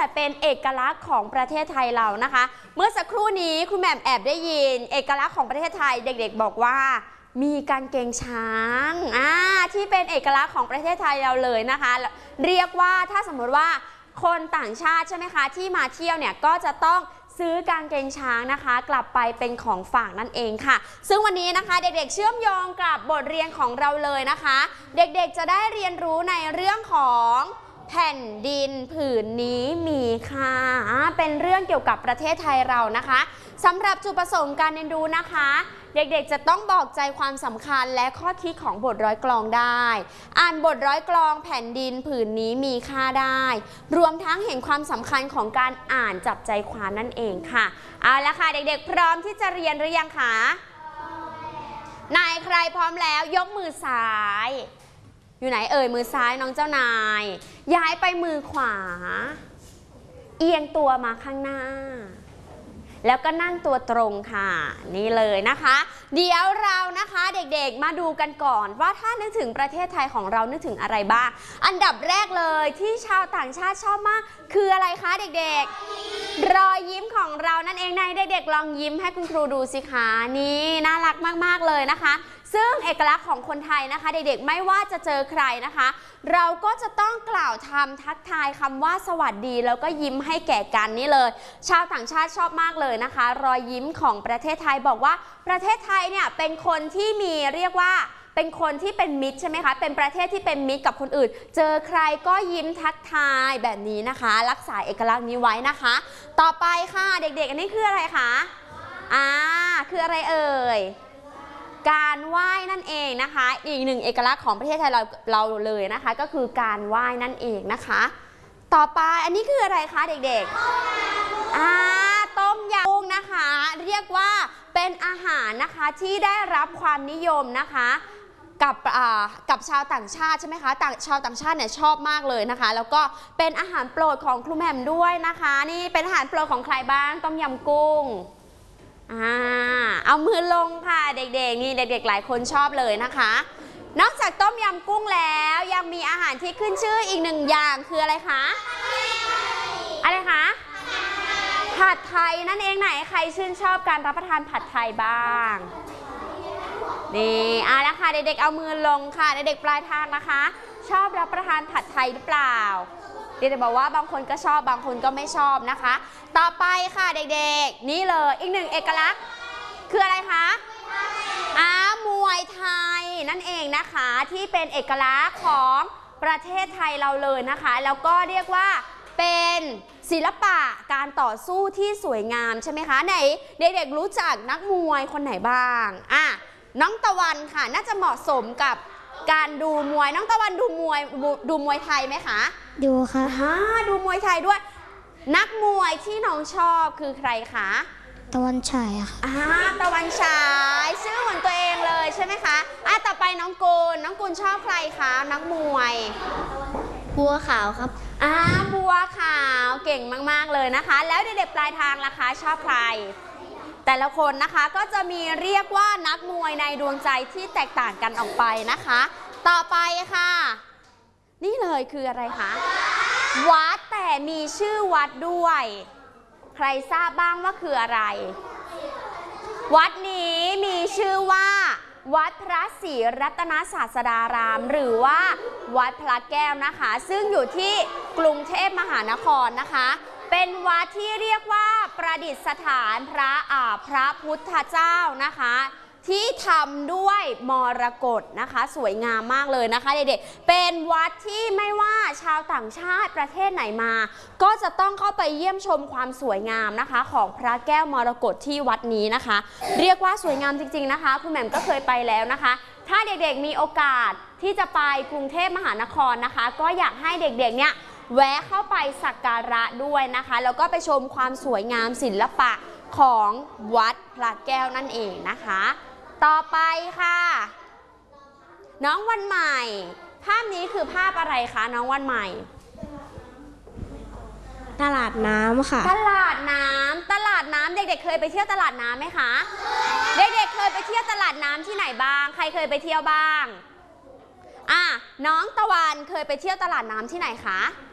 แต่เป็นเอกลักษณ์ของประเทศไทยเรานะคะเมื่อสักครู่นี้คุณแหม่มแอบได้ยินเอกลักษณ์ของประเทศไทยเด็กๆบอกว่ามีกางเกงช้างที่เป็นเอกลักษณ์ของประเทศไทยเราเลยนะคะเรียกว่าถ้าสมมติว่าคนต่างชาติใช่ไหมคะที่มาเที่ยวเนี่ยก็จะต้องซื้อกางเกงช้างนะคะกลับไปเป็นของฝากนั่นเองค่ะซึ่งวันนี้นะคะเด็กๆเชื่อมโยงกับบทเรียนของเราเลยนะคะเด็กๆจะได้เรียนรู้ในเรื่องของแผ่นดินผืนนี้มีค่าเป็นเรื่องเกี่ยวกับประเทศไทยเรานะคะสำหรับจุดประสงค์การเรียนรู้นะคะเด็กๆจะต้องบอกใจความสำคัญและข้อคิดของบทร้อยกลองได้อ่านบทร้อยกลองแผ่นดินผืนนี้มีค่าได้รวมทั้งเห็นความสำคัญของการอ่านจับใจความนั่นเองค่ะเอาละค่ะเด็กๆพร้อมที่จะเรียนหรือยังคะนายใครพร้อมแล้วยกมือซ้ายอยู่ไหนเอ่ยมือซ้ายน้องเจ้านายย้ายไปมือขวาเอียงตัวมาข้างหน้าแล้วก็นั่งตัวตรงค่ะนี่เลยนะคะเดี๋ยวเรานะคะเด็กๆมาดูกันก่อนว่าถ้านึกถึงประเทศไทยของเรานึกถึงอะไรบ้างอันดับแรกเลยที่ชาวต่างชาติชอบมากคืออะไรคะเด็กๆรอยยิ้มของเรานั่นเองในเด็กๆลองยิ้มให้คุณครูดูสิคะนี่น่ารักมากๆเลยนะคะซึ่งเอกลักษณ์ของคนไทยนะคะเด็กๆไม่ว่าจะเจอใครนะคะเราก็จะต้องกล่าวทักทายคำว่าสวัสดีแล้วก็ยิ้มให้แก่กันนี่เลยชาวต่างชาติชอบมากเลยนะคะรอยยิ้มของประเทศไทยบอกว่าประเทศไทยเนี่ยเป็นคนที่มีเรียกว่าเป็นคนที่เป็นมิตรใช่ไหมคะเป็นประเทศที่เป็นมิตรกับคนอื่นเจอใครก็ยิ้มทักทายแบบนี้นะคะรักษาเอกลักษณ์นี้ไว้นะคะต่อไปค่ะเด็กๆอันนี้คืออะไรคะคืออะไรเอ่ยการไหว้นั่นเองนะคะอีกหนึ่งเอกลักษณ์ของประเทศไทยเราเลยนะคะก็คือการไหว้นั่นเองนะคะต่อไปอันนี้คืออะไรคะเด็กๆต้มยำกุ้งนะคะเรียกว่าเป็นอาหารนะคะที่ได้รับความนิยมนะคะกับชาวต่างชาติใช่ไหมคะชาวต่างชาติเนี่ยชอบมากเลยนะคะแล้วก็เป็นอาหารโปรดของครูแหม่มด้วยนะคะนี่เป็นอาหารโปรดของใครบ้างต้มยำกุ้งเอามือลงค่ะเด็กๆนี่เด็กๆหลายคนชอบเลยนะคะนอกจากต้มยำกุ้งแล้วยังมีอาหารที่ขึ้นชื่ออีกหนึ่งอย่างคืออะไรคะอะไรคะผัดไทยนั่นเองไหนใครชื่นชอบการรับประทานผัดไทยบ้างนี่แล้วค่ะเด็กๆเอามือลงค่ะเด็กๆปลายทางนะคะชอบรับประทานผัดไทยหรือเปล่าเด็กๆบอกว่าบางคนก็ชอบบางคนก็ไม่ชอบนะคะต่อไปค่ะเด็กๆนี่เลยอีกหนึ่งเอกลักษณ์คืออะไรคะมวยไทยนั่นเองนะคะที่เป็นเอกลักษณ์ของประเทศไทยเราเลยนะคะแล้วก็เรียกว่าเป็นศิลปะการต่อสู้ที่สวยงามใช่ไหมคะไหนเด็กๆรู้จักนักมวยคนไหนบ้างน้องตะวันค่ะน่าจะเหมาะสมกับการดูมวยน้องตะวันดูมวยไทยไหมคะดูค่ะดูมวยไทยด้วยนักมวยที่น้องชอบคือใครคะตะวันฉายค่ะตะวันฉายชื่อเหมือนตัวเองเลยใช่ไหมคะต่อไปน้องกุลชอบใครคะนักมวยบัวขาวครับบัวขาวเก่งมากๆเลยนะคะแล้วเด็กๆปลายทางล่ะคะชอบใครแต่ละคนนะคะก็จะมีเรียกว่านักมวยในดวงใจที่แตกต่างกันออกไปนะคะต่อไปค่ะนี่เลยคืออะไรคะวัดแต่มีชื่อวัดด้วยใครทราบบ้างว่าคืออะไรวัดนี้มีชื่อว่าวัดพระศรีรัตนศาสดารามหรือว่าวัดพระแก้วนะคะซึ่งอยู่ที่กรุงเทพมหานครนะคะเป็นวัดที่เรียกว่าประดิษฐานพระพุทธเจ้านะคะที่ทำด้วยมรกตนะคะสวยงามมากเลยนะคะเด็กๆเป็นวัดที่ไม่ว่าชาวต่างชาติประเทศไหนมาก็จะต้องเข้าไปเยี่ยมชมความสวยงามนะคะของพระแก้วมรกตที่วัดนี้นะคะเรียกว่าสวยงามจริงๆนะคะคุณแหม่มก็เคยไปแล้วนะคะถ้าเด็กๆมีโอกาสที่จะไปกรุงเทพมหานครนะคะก็อยากให้เด็กๆเนี่ยแวะเข้าไปสักการะด้วยนะคะแล้วก็ไปชมความสวยงามศิลปะของวัดพระแก้วนั่นเองนะคะต่อไปค่ะน้องวันใหม่ภาพนี้คือภาพอะไรคะน้องวันใหม่ตลาดน้ำค่ะตลาดน้ำเด็กๆเคยไปเที่ยวตลาดน้ำไหมคะเด็กๆเคยไปเที่ยวตลาดน้ำที่ไหนบ้างใครเคยไปเที่ยวบ้างน้องตะวันเคยไปเที่ยวตลาดน้ำที่ไหนคะ